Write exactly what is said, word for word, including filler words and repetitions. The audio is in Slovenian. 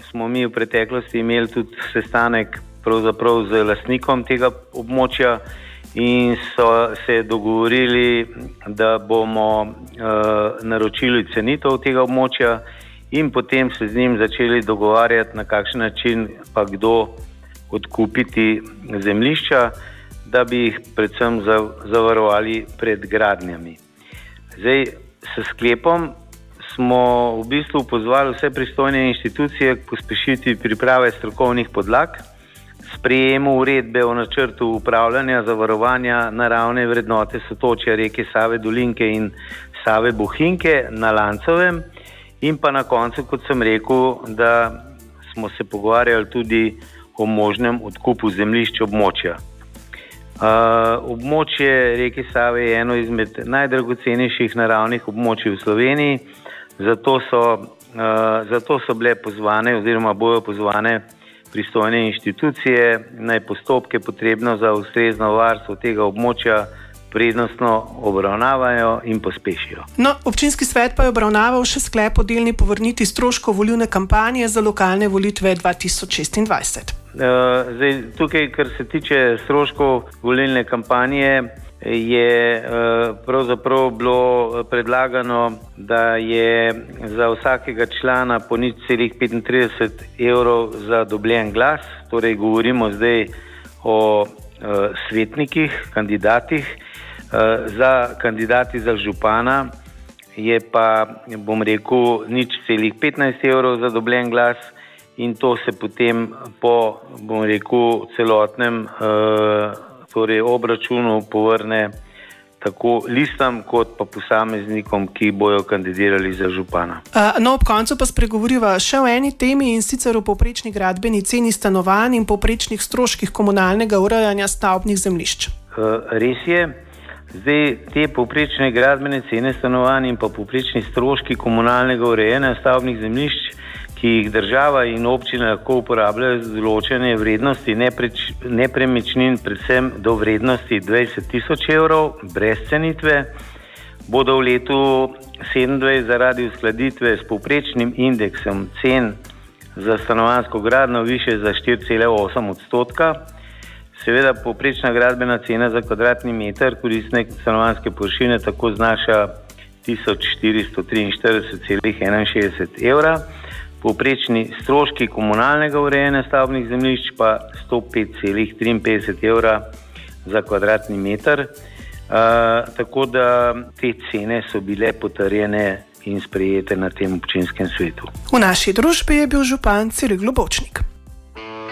smo mi v preteklosti imeli tudi sestanek pravzaprav z lastnikom tega območja in so se dogovorili, da bomo uh, naročili cenitev tega območja in potem se z njim začeli dogovarjati, na kakšen način pa kdo odkupiti zemljišča, da bi jih predvsem zavarovali pred gradnjami. Zdaj, s sklepom smo v bistvu pozvali vse pristojne inštitucije k pospešitvi priprave strokovnih podlag, sprejemu uredbe o načrtu upravljanja zavarovanja naravne vrednote sotočja reke Save Dolinke in Save Bohinjke na Lancovem in pa na koncu, kot sem rekel, da smo se pogovarjali tudi o možnem odkupu zemljišč območja. Uh, območje reke Save je eno izmed najdragocenejših naravnih območij v Sloveniji, zato so, uh, zato so bile pozvane oziroma bojo pozvane pristojne inštitucije, naj postopke potrebno za ustrezno varstvo tega območja prednostno obravnavajo in pospešijo. No, občinski svet pa je obravnaval še sklep o delni povrnitvi stroškov volilne kampanje za lokalne volitve dva tisoč šestindvajset. Uh, zdaj, tukaj, kar se tiče stroškov volilne kampanje, je uh, pravzaprav bilo predlagano, da je za vsakega člana po nič celih petintrideset evrov za dobljen glas, torej govorimo zdaj o uh, svetnikih, kandidatih. Za kandidati za župana je pa, bom rekel, nič celih petnajst evrov za dobljen glas in to se potem po, bom rekel, celotnem torej obračunu povrne tako listam kot pa posameznikom, ki bojo kandidirali za župana. No, ob koncu pa spregovoriva še o eni temi, in sicer o povprečni gradbeni ceni stanovanj in povprečnih stroških komunalnega urejanja stavbnih zemljišč. Res je. Zdaj, te povprečne gradbene cene stanovanj in pa povprečni stroški komunalnega urejanja stavbnih zemljišč, ki jih država in občine lahko uporabljajo za določene vrednosti nepreč, nepremičnin, predvsem do vrednosti dvajset tisoč evrov, brez cenitve, bodo v letu sedemindvajset zaradi uskladitve s povprečnim indeksom cen za stanovanjsko gradnjo više za štiri cele osem odstotka. Seveda povprečna gradbena cena za kvadratni meter koristne stanovanjske površine tako znaša tisoč štiristo triinštirideset celih enainšestdeset evra, povprečni stroški komunalnega urejanja stavbnih zemljišč pa sto pet celih triinpetdeset evra za kvadratni meter. Uh, tako da te cene so bile potrjene in sprejete na tem občinskem svetu. V naši družbi je bil župan Ciril Globočnik.